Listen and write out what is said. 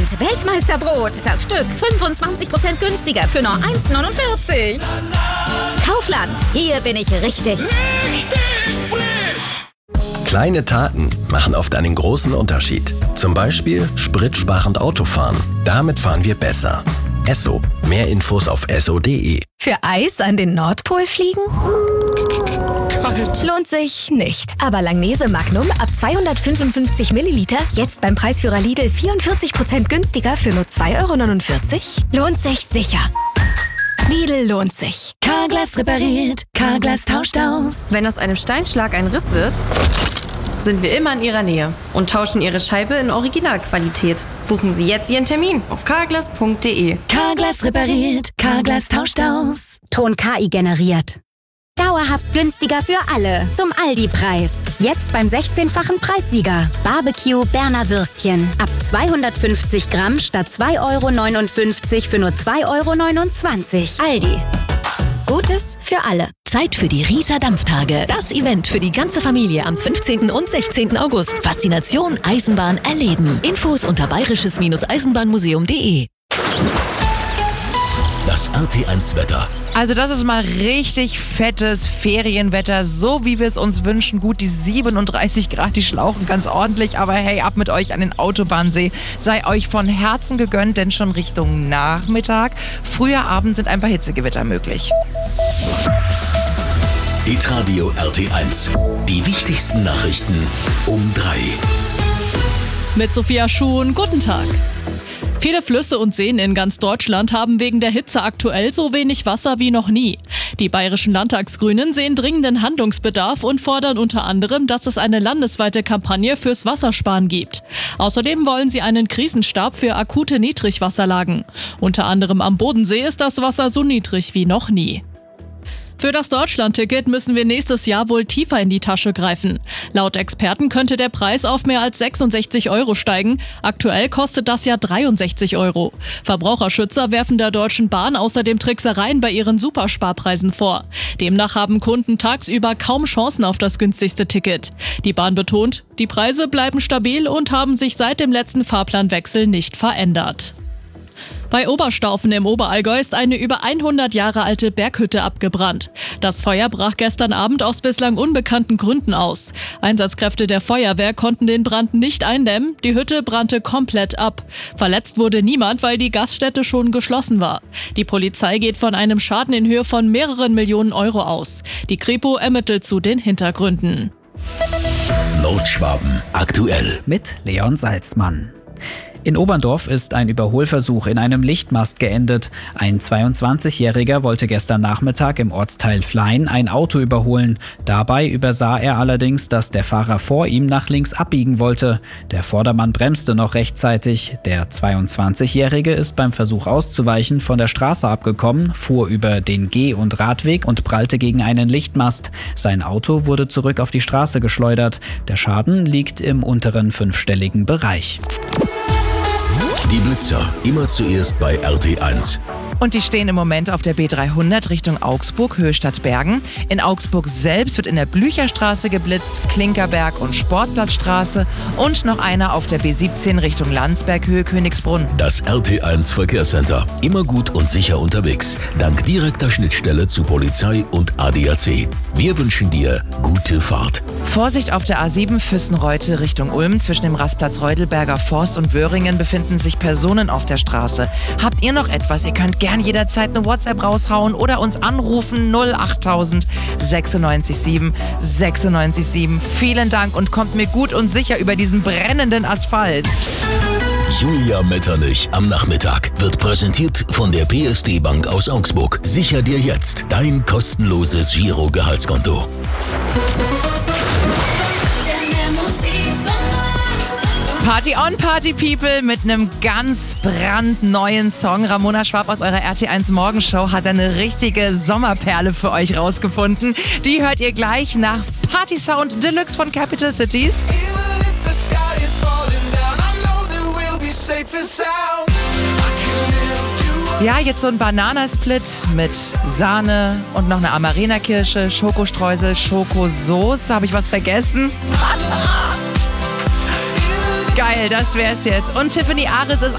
Und Weltmeisterbrot, das Stück 25% günstiger für nur 1,49. Kaufland, hier bin ich richtig. Kleine Taten machen oft einen großen Unterschied. Zum Beispiel spritsparend Autofahren. Damit fahren wir besser. Esso. Mehr Infos auf esso.de. Für Eis an den Nordpol fliegen? Kalt. Lohnt sich nicht. Aber Langnese Magnum ab 255 Milliliter jetzt beim Preisführer Lidl 44% günstiger für nur 2,49 €? Lohnt sich sicher. Lidl lohnt sich. Carglass repariert, Carglass tauscht aus. Wenn aus einem Steinschlag ein Riss wird, sind wir immer in Ihrer Nähe und tauschen Ihre Scheibe in Originalqualität. Buchen Sie jetzt Ihren Termin auf carglass.de. Carglass repariert, Carglass tauscht aus. Ton KI generiert. Dauerhaft günstiger für alle. Zum Aldi-Preis. Jetzt beim 16-fachen Preissieger. Barbecue Berner Würstchen. Ab 250 Gramm statt 2,59 € für nur 2,29 €. Aldi. Gutes für alle. Zeit für die Rieser Dampftage. Das Event für die ganze Familie am 15. und 16. August. Faszination Eisenbahn erleben. Infos unter bayerisches-eisenbahnmuseum.de. Das RT1 Wetter. Also das ist mal richtig fettes Ferienwetter, so wie wir es uns wünschen. Gut, die 37 Grad, die schlauchen ganz ordentlich, aber hey, ab mit euch an den Autobahnsee. Sei euch von Herzen gegönnt, denn schon Richtung Nachmittag, früher Abend sind ein paar Hitzegewitter möglich. Hitradio RT1. Die wichtigsten Nachrichten um 3. Mit Sophia Schuhn, guten Tag. Viele Flüsse und Seen in ganz Deutschland haben wegen der Hitze aktuell so wenig Wasser wie noch nie. Die bayerischen Landtagsgrünen sehen dringenden Handlungsbedarf und fordern unter anderem, dass es eine landesweite Kampagne fürs Wassersparen gibt. Außerdem wollen sie einen Krisenstab für akute Niedrigwasserlagen. Unter anderem am Bodensee ist das Wasser so niedrig wie noch nie. Für das Deutschland-Ticket müssen wir nächstes Jahr wohl tiefer in die Tasche greifen. Laut Experten könnte der Preis auf mehr als 66 € steigen. Aktuell kostet das ja 63 €. Verbraucherschützer werfen der Deutschen Bahn außerdem Tricksereien bei ihren Supersparpreisen vor. Demnach haben Kunden tagsüber kaum Chancen auf das günstigste Ticket. Die Bahn betont, die Preise bleiben stabil und haben sich seit dem letzten Fahrplanwechsel nicht verändert. Bei Oberstaufen im Oberallgäu ist eine über 100 Jahre alte Berghütte abgebrannt. Das Feuer brach gestern Abend aus bislang unbekannten Gründen aus. Einsatzkräfte der Feuerwehr konnten den Brand nicht eindämmen, die Hütte brannte komplett ab. Verletzt wurde niemand, weil die Gaststätte schon geschlossen war. Die Polizei geht von einem Schaden in Höhe von mehreren Millionen Euro aus. Die Kripo ermittelt zu den Hintergründen. Nordschwaben aktuell. Mit Leon Salzmann. In Oberndorf ist ein Überholversuch in einem Lichtmast geendet. Ein 22-Jähriger wollte gestern Nachmittag im Ortsteil Flein ein Auto überholen. Dabei übersah er allerdings, dass der Fahrer vor ihm nach links abbiegen wollte. Der Vordermann bremste noch rechtzeitig. Der 22-Jährige ist beim Versuch auszuweichen von der Straße abgekommen, fuhr über den Geh- und Radweg und prallte gegen einen Lichtmast. Sein Auto wurde zurück auf die Straße geschleudert. Der Schaden liegt im unteren fünfstelligen Bereich. Die Blitzer, immer zuerst bei RT1. Und die stehen im Moment auf der B300 Richtung Augsburg, Höhe Stadtbergen. In Augsburg selbst wird in der Blücherstraße geblitzt, Klinkerberg und Sportplatzstraße und noch einer auf der B17 Richtung Landsberg, Höhe Königsbrunn. Das RT1 Verkehrscenter. Immer gut und sicher unterwegs. Dank direkter Schnittstelle zu Polizei und ADAC. Wir wünschen dir gute Fahrt. Vorsicht auf der A7 Füssenreute Richtung Ulm. Zwischen dem Rastplatz Reudelberger Forst und Wöhringen befinden sich Personen auf der Straße. Habt ihr noch etwas? Ihr könnt gerne jederzeit eine WhatsApp raushauen oder uns anrufen 08000 96 7 96 7. Vielen Dank und kommt mir gut und sicher über diesen brennenden Asphalt. Julia Metternich am Nachmittag wird präsentiert von der PSD Bank aus Augsburg. Sicher dir jetzt dein kostenloses Giro-Gehaltskonto. Party on, Party People mit einem ganz brandneuen Song. Ramona Schwab aus eurer RT1 Morgenshow hat eine richtige Sommerperle für euch rausgefunden. Die hört ihr gleich nach Party Sound Deluxe von Capital Cities. Ja, jetzt so ein Bananasplit mit Sahne und noch eine Amarena-Kirsche, Schokostreusel, Schokosauce. Habe ich was vergessen? Geil, das wär's jetzt. Und Tiffany Ares ist